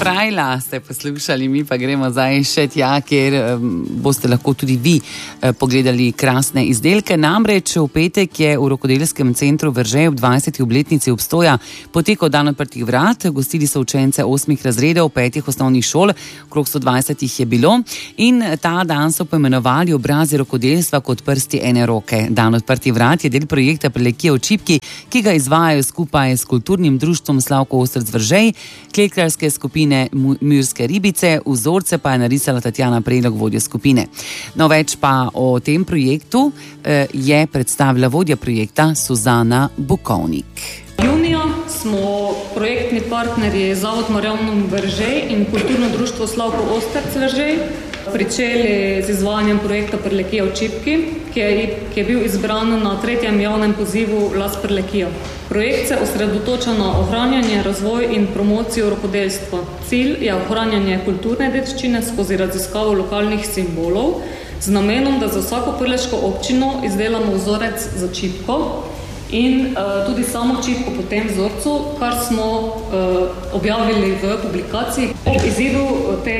Frajla ste poslušali, mi pa gremo zdaj še tja, kjer boste lahko tudi vi pogledali krasne izdelke. Namreč v petek je v Rokodelskem centru Veržej ob 20. obletnici obstoja potekal dan odprtih vrat. Gostili so učence 8 razredov 5 osnovnih šol, okrog 120 jih je bilo in ta dan so poimenovali Obrazi rokodelstva kot prsti ene roke. Dan odprtih vrat je del projekta Prelekije v čipki, ki ga izvajajo skupaj s kulturnim društvom Slavko Ostrc Veržej, klekljarske skupine Murske ribice, vzorce pa je narisala Tatjana Prelog, vodja skupine. No, več pa o tem projektu je predstavila vodja projekta Suzana Bukovnik. Junija smo projektni partnerji Zavod Marjavnom Veržej in kulturno društvo Slavko Ostrc Veržej pričeli z izvajanjem projekta Prelekija v čipki, ki je bil izbran na 3. javnem pozivu Las Prelekija. Projekt se osredotoča na ohranjanje, razvoj in promocijo rokodelstva. Cilj je ohranjanje kulturne dediščine skozi raziskavo lokalnih simbolov z namenom, da za vsako prleško občino izdelamo vzorec za čipko in tudi samo čipko po tem vzorcu, kar smo objavili v publikaciji. Ob izidu te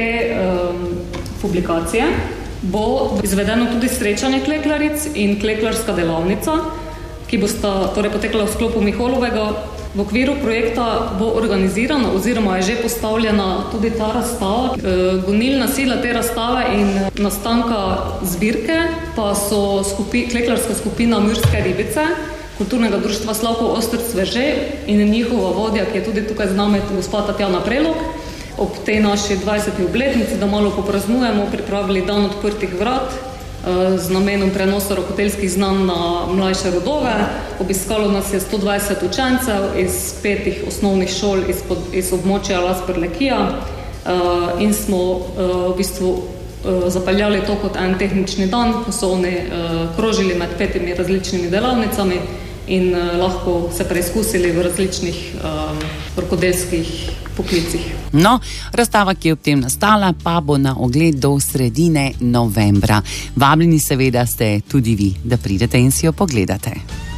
publikacije bo izvedeno tudi srečanje kleklaric in kleklarska delavnica, ki bosta potekala v sklopu Miholovega. V okviru projekta bo organizirana oziroma je že postavljena tudi ta razstava. Gonilna sila te razstave in nastanka zbirke pa so kleklarska skupina Murske ribice, kulturnega društva Slavko Ostrc Veržej in njihova vodja, ki je tudi tukaj z nami, gospa Tatjana Prelog. Ob tej naši 20. obletnici, da malo popraznujemo, pripravili dan odprtih vrat z namenom prenosa rokodelskih znanj na mlajše rodove. Obiskalo nas je 120 učencev iz 5 osnovnih šol iz območja Las Prelekija in smo v bistvu zapeljali to kot en tehnični dan, ko so oni krožili med 5 različnimi delavnicami in lahko se preizkusili v različnih rokodelskih poklicih. No, razstava, ki je ob tem nastala, pa bo na ogled do sredine novembra. Vabljeni seveda ste tudi vi, da pridete in si jo pogledate.